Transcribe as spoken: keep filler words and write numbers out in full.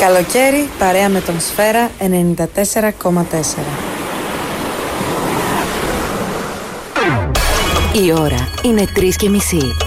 Καλοκαίρι παρέα με τον Σφαίρα ενενήντα τέσσερα κόμμα τέσσερα. Η ώρα είναι τρεις και μισή.